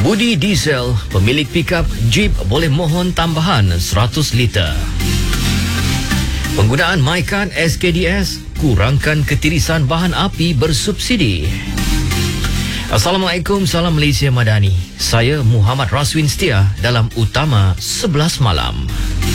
Budi Diesel, pemilik pikap Jeep boleh mohon tambahan 100 liter. Penggunaan Mycan SKDS, kurangkan ketirisan bahan api bersubsidi. Assalamualaikum, salam Malaysia Madani. Saya Muhammad Raswin Setia dalam Utama 11 Malam.